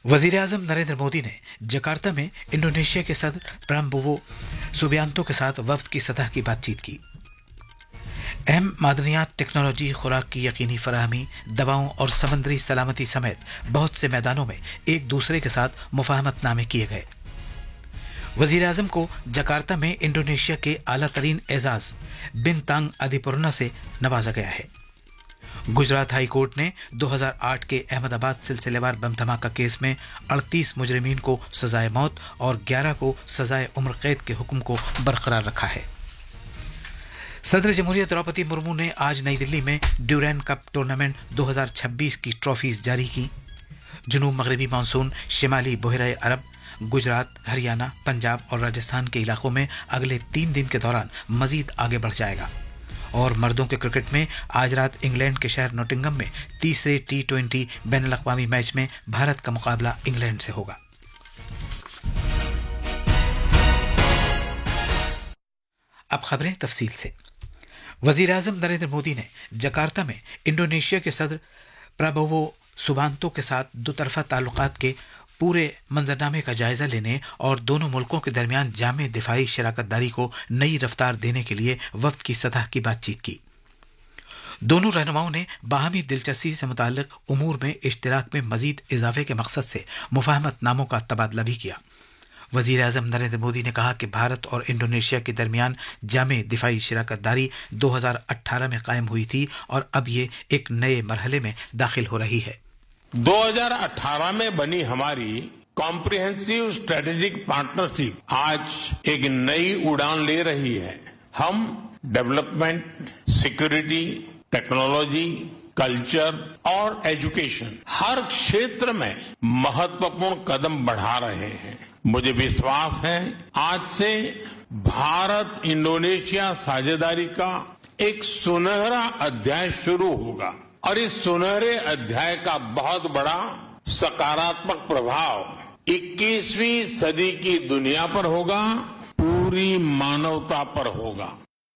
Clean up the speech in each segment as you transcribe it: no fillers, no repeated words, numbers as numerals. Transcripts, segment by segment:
वजीर आजम नरेंद्र मोदी ने जकार्ता में इंडोनेशिया के सदर प्राबोवो सुबियांतो के साथ वफ्द की सतह की बातचीत की। अहम मादनियात, टेक्नोलॉजी, खुराक की यकीनी फराहमी, दवाओं और समंदरी सलामती समेत बहुत से मैदानों में एक दूसरे के साथ मुफाहमतनामे किए गए। वजीर आजम को जकार्ता में इंडोनेशिया के आला तरीन एजाज बिनतांग आदिपुरना से नवाजा गया है। गुजरात हाई कोर्ट ने 2008 के अहमदाबाद सिलसिलेवार बम धमाका केस में 38 मुजरिमीन को सजाए मौत और 11 को सजाए उम्र कैद के हुक्म को बरकरार रखा है। सदर जमहूरियत द्रौपदी मुर्मू ने आज नई दिल्ली में ड्यूरैन कप टूर्नामेंट 2026 की ट्रॉफीज जारी की। जुनूब मगरबी मानसून शिमाली बहरे अरब, गुजरात, हरियाणा, पंजाब और राजस्थान के इलाकों में अगले 3 दिन के दौरान मजीद आगे बढ़ जाएगा। और मर्दों के क्रिकेट में आज रात इंग्लैंड के शहर नोटिंगम में तीसरे T20 बैनुल-अक़वामी मैच में भारत का मुकाबला इंग्लैंड से होगा। अब खबरें तफसील से। वजीर आजम नरेंद्र मोदी ने जकार्ता में इंडोनेशिया के सदर प्राबोवो सुबियांतो के साथ दोतरफा ताल्लुकात के पूरे मंजरनामे का जायजा लेने और दोनों मुल्कों के दरमियान जामे दिफाई शराकतदारी को नई रफ्तार देने के लिए वफ्द की सतह की बातचीत की। दोनों रहनुमाओं ने बाहमी दिलचस्पी से मुताल्लिक उमूर में इश्तिराक में मजीद इजाफे के मकसद से मुफाहमतनामों का तबादला भी किया। वजीर आजम नरेंद्र मोदी ने कहा कि भारत और इंडोनेशिया के दरमियान जामे दिफाई शराकतदारी 2018 में कायम हुई थी और अब ये एक नए मरहले में दाखिल हो रही है। 2018 में बनी हमारी कॉम्प्रिहेंसिव स्ट्रेटेजिक पार्टनरशिप आज एक नई उड़ान ले रही है। हम डेवलपमेंट, सिक्योरिटी, टेक्नोलॉजी, कल्चर और एजुकेशन हर क्षेत्र में महत्वपूर्ण कदम बढ़ा रहे हैं। मुझे विश्वास है आज से भारत इंडोनेशिया साझेदारी का एक सुनहरा अध्याय शुरू होगा और इस सुनहरे अध्याय का बहुत बड़ा सकारात्मक प्रभाव 21वीं सदी की दुनिया पर होगा, पूरी मानवता पर होगा।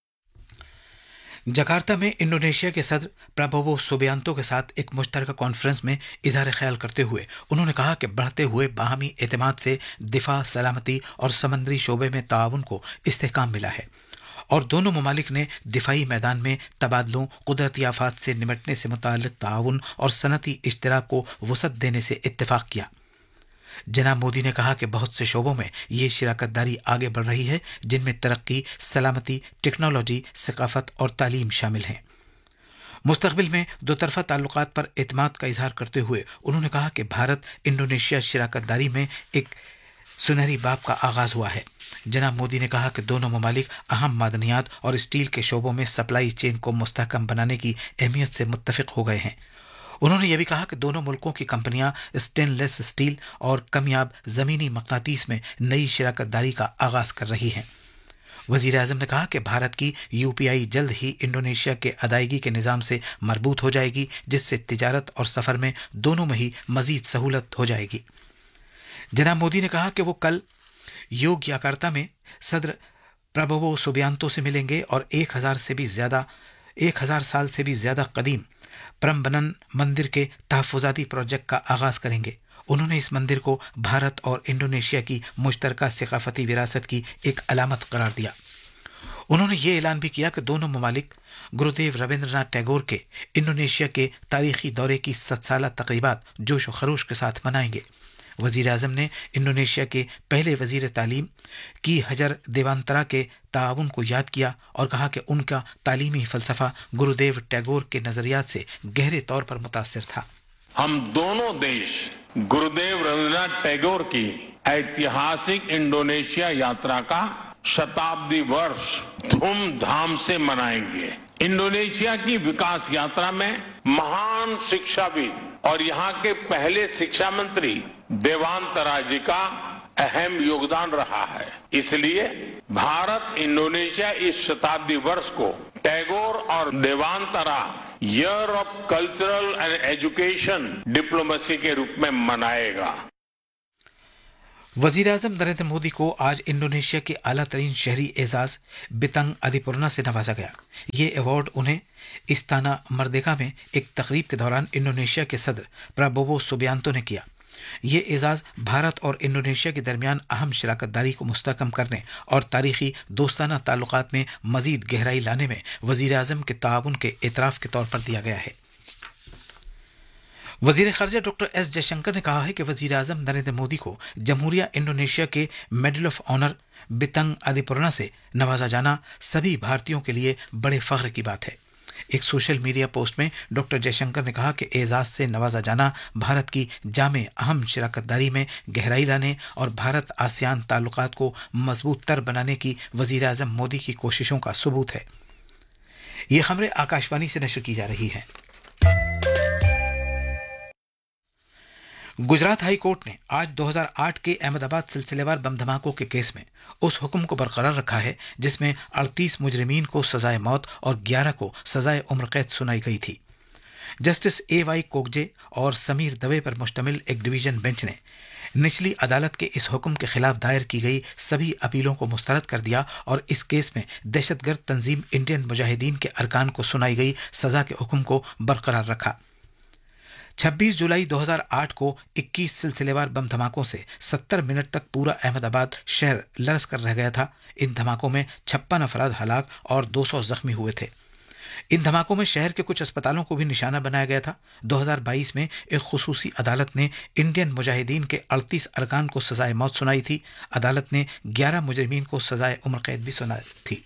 जकार्ता में इंडोनेशिया के सदर प्राबोवो सुबियांतो के साथ एक मुश्तरका कॉन्फ्रेंस में इजहार ख्याल करते हुए उन्होंने कहा कि बढ़ते हुए बाहमी एतमाद से दिफा, सलामती और समंदरी शोबे में ताउन को इस्तेहकाम मिला है और दोनों ममालिक ने दिफाई मैदान में तबादलों, कुदरती आफात से निपटने से मुताल्लिक ताउन और सनती इश्तिराक को वसअत देने से इत्तेफाक किया। जनाब मोदी ने कहा कि बहुत से शोबों में ये शराकतदारी आगे बढ़ रही है जिनमें तरक्की, सलामती, टेक्नोलॉजी, सकाफत और तालीम शामिल हैं। मुस्तकबिल में दोतरफा ताल्लुकात पर एतमाद का इजहार करते हुए उन्होंने कहा कि भारत इंडोनेशिया शराकतदारी में एक सुनहरी बाब का आगाज हुआ है। जनाब मोदी ने कहा कि दोनों ममालिक अहम मादनियात और स्टील के शोबों में सप्लाई चेन को मुस्तहकम बनाने की अहमियत से मुत्तफिक हो गए हैं। उन्होंने यह भी कहा कि दोनों मुल्कों की कंपनियां स्टेनलेस स्टील और कमियाब ज़मीनी मक़नातीस में नई शराकतदारी का आगाज कर रही हैं। वज़ीर आज़म ने कहा कि भारत की UPI जल्द ही इंडोनेशिया के अदायगी के निज़ाम से मरबूत हो जाएगी, जिससे तिजारत और सफ़र में दोनों में ही मज़ीद सहूलत हो जाएगी। जनाब मोदी ने कहा कि वो कल योग्याकार्ता में सदर प्राबोवो सुबियांतो से मिलेंगे और 1000 साल से भी ज़्यादा कदीम प्रम्बनन मंदिर के तहफ़्फ़ुज़ाती प्रोजेक्ट का आगाज़ करेंगे। उन्होंने इस मंदिर को भारत और इंडोनेशिया की मुश्तरका सकाफती विरासत की एक अलामत करार दिया। उन्होंने ये ऐलान भी किया कि दोनों ममालिक गुरुदेव रविंद्रनाथ टैगोर के इंडोनेशिया के तारीखी दौरे की 7 साला तक़रीबात जोश व खरोश के साथ मनाएंगे। वज़ीर आज़म ने इंडोनेशिया के पहले वज़ीर तालीम की हजर देवांतरा के ताउन को याद किया और कहा कि उनका तालीमी फ़लसफ़ा गुरुदेव टैगोर के नज़रियात से गहरे तौर पर मुतासिर था। हम दोनों देश गुरुदेव रविंद्रनाथ टैगोर की ऐतिहासिक इंडोनेशिया यात्रा का शताब्दी वर्ष धूमधाम से मनाएंगे। इंडोनेशिया की विकास यात्रा में महान शिक्षाविद और यहाँ के पहले शिक्षा मंत्री देवांतरा जी का अहम योगदान रहा है। इसलिए भारत इंडोनेशिया इस शताब्दी वर्ष को टैगोर और देवांतरा year of cultural and education diplomacy के रूप में मनाएगा। वज़ीर आज़म नरेंद्र मोदी को आज इंडोनेशिया के आला तरीन शहरी एजाज बितंग आदिपुरना से नवाजा गया। ये अवार्ड उन्हें इस्ताना मर्देका में एक तकरीब के दौरान इंडोनेशिया के सदर प्राबोवो सुबियांतो ने किया। ये एजाज़ भारत और इंडोनेशिया के दरमियान अहम शराकत दारी को मुस्तहकम करने और तारीखी दोस्ताना ताल्लुकात में मजीद गहराई लाने में वज़ीर आज़म के ताउन के एतराफ़ के तौर पर दिया गया है। वज़ीर ख़ारिजा डॉक्टर एस जयशंकर ने कहा है कि वज़ीर आज़म नरेंद्र मोदी को जमहूरिया इंडोनेशिया के मेडल ऑफ ऑनर बितंग आदिपुरना से नवाजा जाना सभी भारतीयों के लिए बड़े फ़ख्र की बात है। एक सोशल मीडिया पोस्ट में डॉक्टर जयशंकर ने कहा कि एजाज़ से नवाजा जाना भारत की जामे अहम शराकतदारी में गहराई लाने और भारत आसियान ताल्लुकात को मजबूत तर बनाने की वज़ीर आज़म मोदी की कोशिशों का सबूत है। ये खबरें आकाशवाणी से नशर की जा रही हैं। गुजरात हाई कोर्ट ने आज 2008 के अहमदाबाद सिलसिलेवार बम धमाकों के केस में उस हुक्म को बरकरार रखा है जिसमें 38 मुजरिमीन को सजाए मौत और 11 को सजाए उम्र कैद सुनाई गई थी। Justice A.Y. कोगजे और समीर दवे पर मुश्तमिल एक डिवीजन बेंच ने निचली अदालत के इस हुक्म के खिलाफ दायर की गई सभी अपीलों को मुस्तरद कर दिया और इस केस में दहशतगर्द तंजीम इंडियन मुजाहिदीन के अरकान को सुनाई गई सजा के हुक्म को बरकरार रखा। 26 जुलाई 2008 को 21 सिलसिलेवार बम धमाकों से 70 मिनट तक पूरा अहमदाबाद शहर लरस कर रह गया था। इन धमाकों में 56 अफराद हलाक और 200 जख्मी हुए थे। इन धमाकों में शहर के कुछ अस्पतालों को भी निशाना बनाया गया था। 2022 में एक खुसूसी अदालत ने इंडियन मुजाहिदीन के 38 अरकान को सजाए मौत सुनाई थी। अदालत ने 11 मुजरिमीन को सजाए उम्र कैद भी सुनाई थी।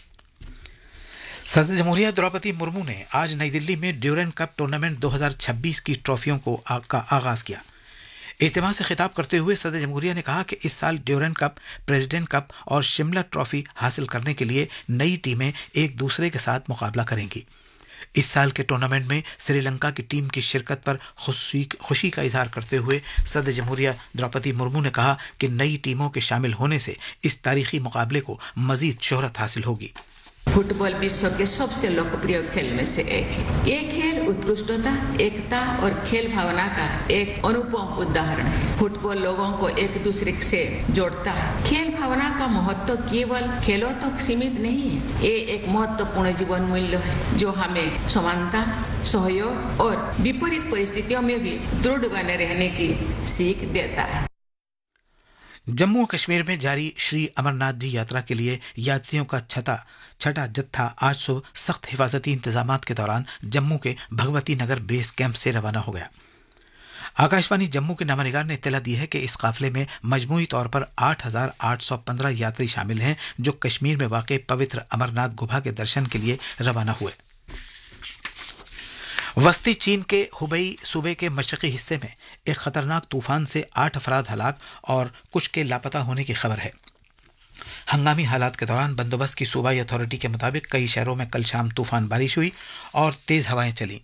सदर जमहूरिया द्रौपदी मुर्मू ने आज नई दिल्ली में ड्यूरेंट कप टूर्नामेंट 2026 की ट्रॉफियों का आगाज किया। इज्तिमा से खिताब करते हुए सदर जमहूरिया ने कहा कि इस साल ड्यूरेंट कप, प्रेसिडेंट कप और शिमला ट्रॉफी हासिल करने के लिए नई टीमें एक दूसरे के साथ मुकाबला करेंगी। इस साल के टूर्नामेंट में श्रीलंका की टीम की शिरकत पर खुशी का इजहार करते हुए सदर जमहूरिया द्रौपदी मुर्मू ने कहा कि नई टीमों के शामिल होने से इस तारीखी मुकाबले को मजीद शोहरत हासिल होगी। फुटबॉल विश्व के सबसे लोकप्रिय खेल में से एक है। ये खेल उत्कृष्टता, एकता और खेल भावना का एक अनुपम उदाहरण है। फुटबॉल लोगों को एक दूसरे से जोड़ता है। खेल भावना का महत्व केवल खेलों तक सीमित नहीं है। ये एक महत्वपूर्ण जीवन मूल्य है जो हमें समानता, सहयोग और विपरीत परिस्थितियों में भी दृढ़ बने रहने की सीख देता है। जम्मू कश्मीर में जारी श्री अमरनाथ जी यात्रा के लिए यात्रियों का छठा जत्था आज सुबह सख्त हिफाजती इंतजामात के दौरान जम्मू के भगवती नगर बेस कैंप से रवाना हो गया। आकाशवाणी जम्मू के नवानिगार ने इत्तला दी है कि इस काफिले में मजमूई तौर पर 8,815 यात्री शामिल हैं जो कश्मीर में वाक़ पवित्र अमरनाथ गुफा के दर्शन के लिए रवाना हुए। वस्ती चीन के हुबई सूबे के मशरकी हिस्से में एक खतरनाक तूफान से 8 अफराद हलाक और कुछ के लापता होने की खबर है। हंगामी हालात के दौरान बंदोबस्त की सूबाई अथॉरिटी के मुताबिक कई शहरों में कल शाम तूफान बारिश हुई और तेज हवाएं चली।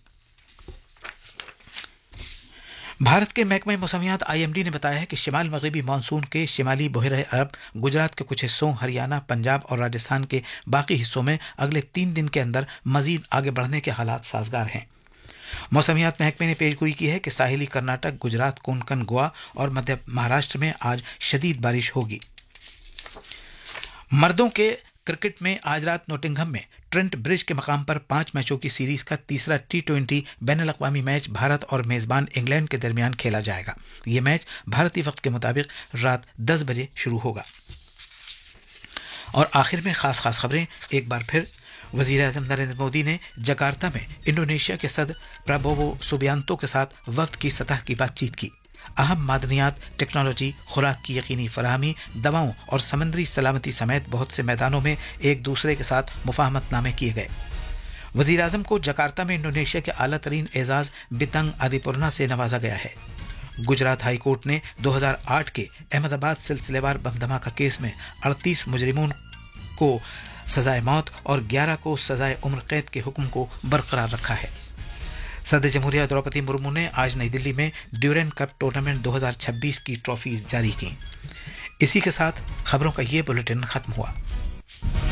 भारत के महकमे मौसमियात IMD ने बताया है कि शिमाल मगरबी मानसून के शिमाली बहरे अरब, गुजरात के कुछ हिस्सों, हरियाणा, पंजाब और राजस्थान के बाकी हिस्सों में अगले 3 दिन के अंदर मजीद आगे बढ़ने के हालात साजगार हैं। मौसमियात महकमे ने पेशगोई की है कि साहिली कर्नाटक, गुजरात, कोंकण, गोवा और मध्य महाराष्ट्र में आज शदीद बारिश होगी। मर्दों के क्रिकेट में आज रात नोटिंघम में ट्रेंट ब्रिज के मकाम पर 5 मैचों की सीरीज का तीसरा T20 बैनुल-अक़वामी मैच भारत और मेज़बान इंग्लैंड के दरमियान खेला जाएगा। ये मैच भारतीय वक्त के मुताबिक रात 10 बजे शुरू होगा। और आखिर में खास खबरें एक बार फिर। वज़ीर आज़म नरेंद्र मोदी ने जकार्ता में इंडोनेशिया के सदर प्राबोवो सुबियांतो के साथ वक्त की सतह की बातचीत की। अहम मादनियात, टेक्नोलॉजी, खुराक की यकीनी फराहमी, दवाओं और समंदरी सलामती समेत बहुत से मैदानों में एक दूसरे के साथ मुफाहमतनामे किए गए। वज़ीर आज़म को जकार्ता में इंडोनेशिया के आला तरीन एजाज़ बितंग आदिपुरना से नवाजा गया है। गुजरात हाई कोर्ट ने 2008 के अहमदाबाद सिलसिलेवार बम धमाका केस में 38 मुजरिमों को सजाए मौत और 11 को सजाए उम्र कैद के हुक्म को बरकरार रखा है। सदर जमहूरिया द्रौपदी मुर्मू ने आज नई दिल्ली में ड्यूरेंट कप टूर्नामेंट 2026 की ट्रॉफीज जारी की। इसी के साथ खबरों का ये बुलेटिन खत्म हुआ।